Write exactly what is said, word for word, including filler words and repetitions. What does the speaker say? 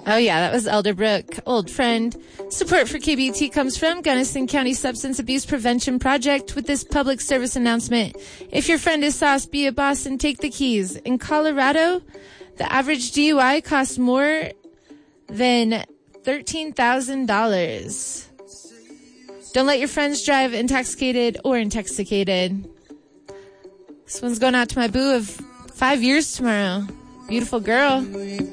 Oh, yeah, that was Elderbrook, old friend. Support for K B T comes from Gunnison County Substance Abuse Prevention Project with this public service announcement. If your friend is sauce, be a boss and take the keys. In Colorado, the average D U I costs more than thirteen thousand dollars. Don't let your friends drive intoxicated or intoxicated. This one's going out to my boo of five years tomorrow. Beautiful girl.